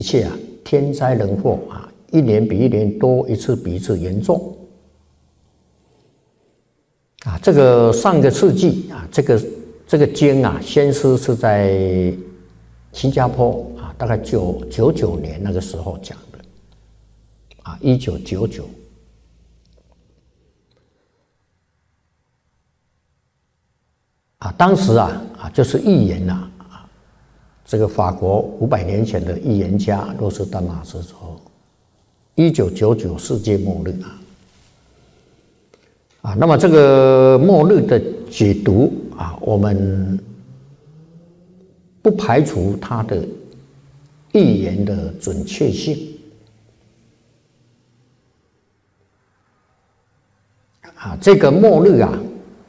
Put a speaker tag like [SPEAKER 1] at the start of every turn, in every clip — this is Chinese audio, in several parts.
[SPEAKER 1] 切啊，天灾人祸啊，一年比一年多，一次比一次严重啊。这个上个世纪啊，这个经啊，先是在新加坡啊，大概99年那个时候讲的啊，1999啊，当时啊就是预言呐啊，这个法国500年前的预言家诺斯丹马斯说，1999世界末日啊，那么这个末日的解读啊，我们不排除它的预言的准确性啊，这个末日啊，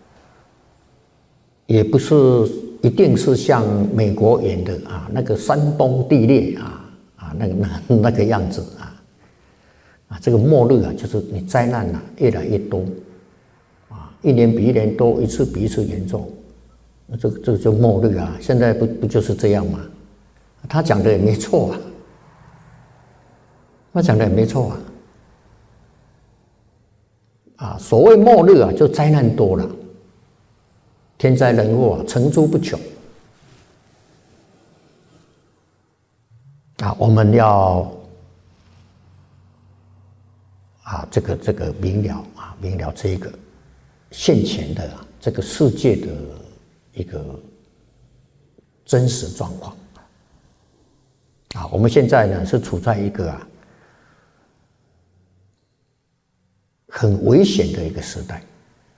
[SPEAKER 1] 也不是一定是像美国演的啊那个山崩地裂那个样子啊，这个末日啊，就是你灾难啊越来越多啊，一年比一年多，一次比一次严重。这个就末日啊！现在不就是这样吗？他讲的也没错啊，他讲的也没错啊！所谓末日啊，就灾难多了，天灾人祸啊，层出不穷啊！我们要啊，这个明了这个现前的这个世界的一个真实状况啊，我们现在呢是处在一个很危险的一个时代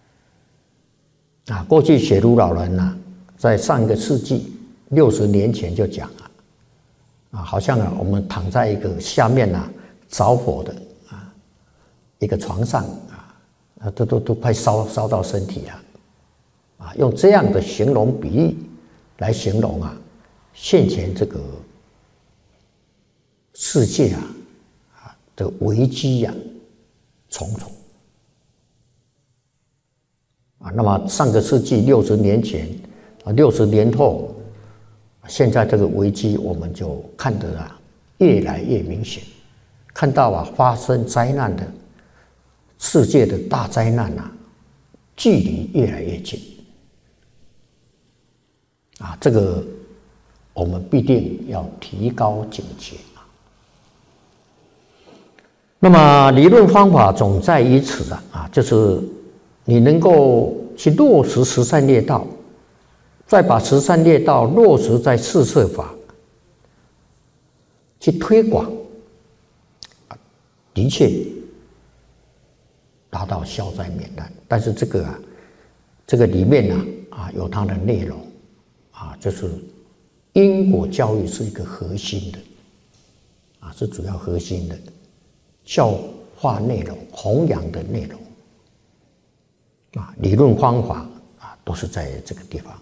[SPEAKER 1] 啊。过去雪茹老人在上个世纪60年前就讲了好像我们躺在一个下面着火的一个床上都快烧到身体了。用这样的形容比喻来形容现前这个世界的危机重重那么上个世纪60年前60年后，现在这个危机我们就看得越来越明显，看到发生灾难的世界的大灾难距离越来越近。这个我们必定要提高警觉那么理论方法总在于此就是你能够去落实十善业道，再把十善业道落实在四摄法，去推广，的确达到消灾免难。但是这个里面有它的内容。就是因果教育是一个核心的是主要核心的教化内容、弘扬的内容理论方法都是在这个地方。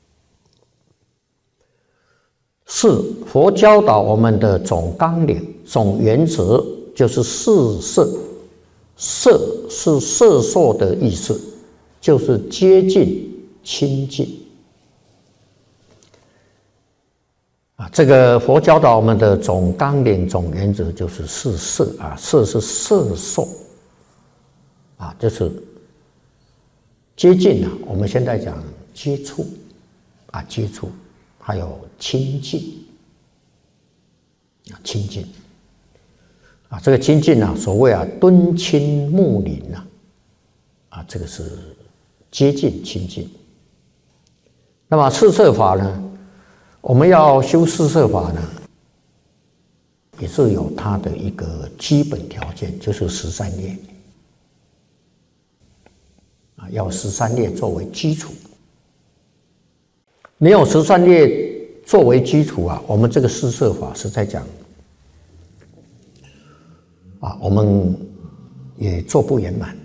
[SPEAKER 1] 四，佛教导我们的总纲领、总原则就是四摄。摄是摄受的意思，就是接近、亲近。这个佛教导我们的总纲领、总原则就是四摄摄是摄受就是接近我们现在讲接触接触，还有亲近亲近这个亲近所谓敦亲睦邻这个是接近亲近。那么四摄法呢？我们要修四摄法呢，也是有它的一个基本条件，就是十善业要十善业作为基础。没有十善业作为基础我们这个四摄法是在讲我们也做不圆满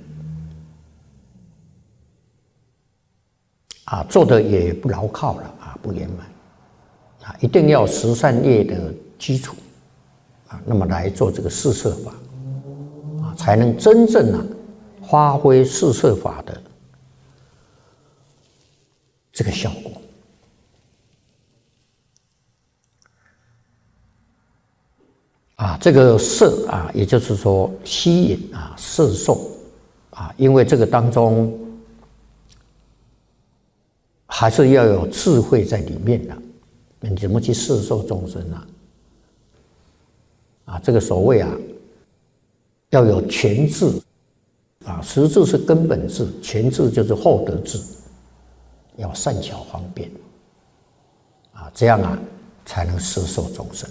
[SPEAKER 1] 做的也不牢靠了不圆满。一定要十善业的基础那么来做这个四摄法才能真正发挥四摄法的这个效果。 这个摄也就是说吸引摄受因为这个当中还是要有智慧在里面的，你怎么去摄受众生这个所谓要有全智实智是根本智，全智就是后得智，要善巧方便这样才能摄受众生。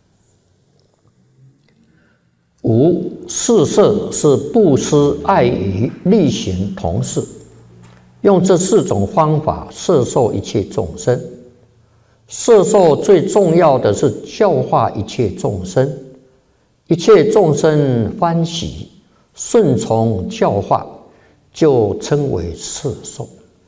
[SPEAKER 1] 五四摄是布施、爱语、力行同事，用这4种方法摄受一切众生。摄受最重要的是教化一切众生，一切众生欢喜顺从教化，就称为摄受。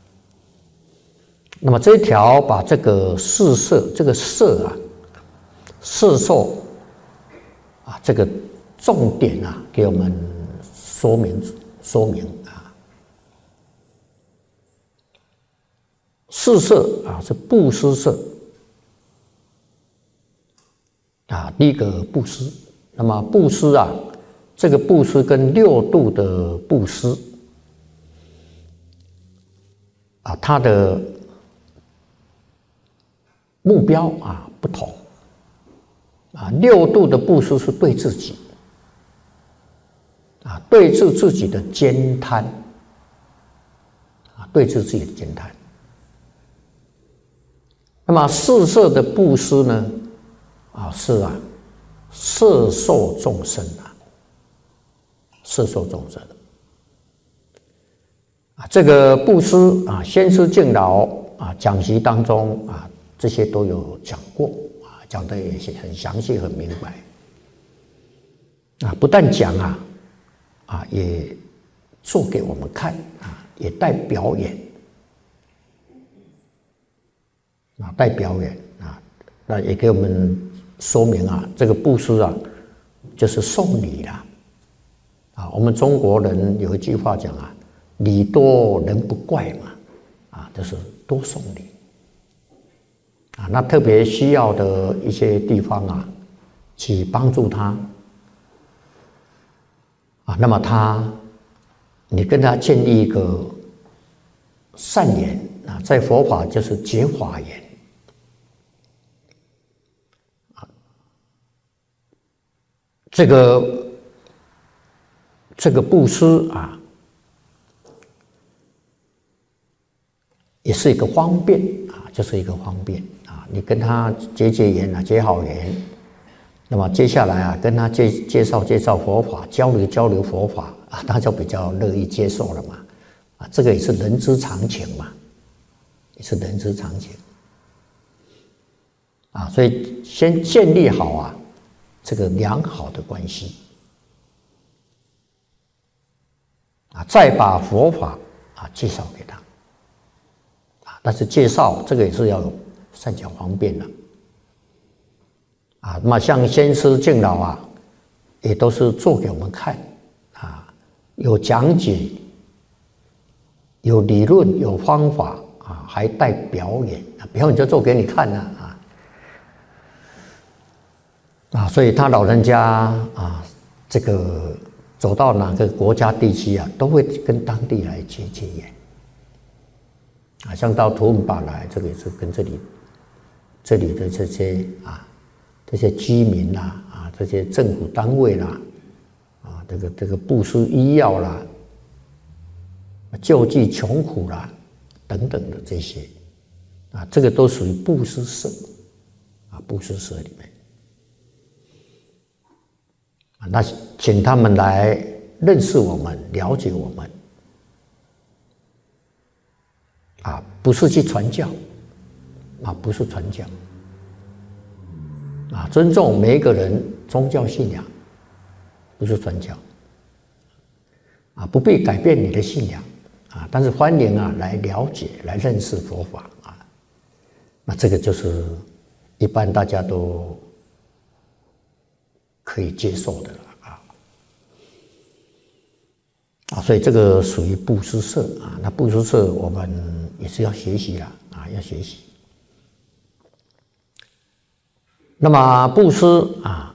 [SPEAKER 1] 那么这一条把这个四摄，这个摄摄受这个重点给我们说明四摄是布施摄第一个布施。那么布施这个布施跟6度的布施它的目标不同6度的布施是对自己对治自己的悭贪对治自己的慳贪。那么四摄的布施呢是摄受众生摄受众生这个布施先师敬老讲习当中这些都有讲过讲得也很详细很明白不但讲也做给我们看也带表演带表演那也给我们说明这个布施就是送礼啦我们中国人有一句话讲礼多人不怪嘛就是多送礼那特别需要的一些地方去帮助他那么你跟他建立一个善缘在佛法就是结法缘这个布施也是一个方便就是一个方便你跟他结缘结好缘，那么接下来跟他介绍佛法，交流佛法他就比较乐意接受了嘛这个也是人之常情嘛，也是人之常情所以先建立好这个良好的关系再把佛法介绍给他但是介绍这个也是要有善巧方便的那么像先师敬老也都是做给我们看有讲解，有理论，有方法还带表演，表演就做给你看所以他老人家这个走到哪个国家地区都会跟当地来结缘像到图姆巴来，这个也是跟这里的这些居民这些政府单位这个布施医药救济穷苦等等的这些这个都属于布施摄布施摄里面那请他们来认识我们，了解我们不是去传教不是传教尊重每一个人宗教信仰，不是传教不必改变你的信仰但是欢迎来了解来认识佛法那这个就是一般大家都可以接受的了所以这个属于布施摄那布施摄我们也是要学习要学习。那么布施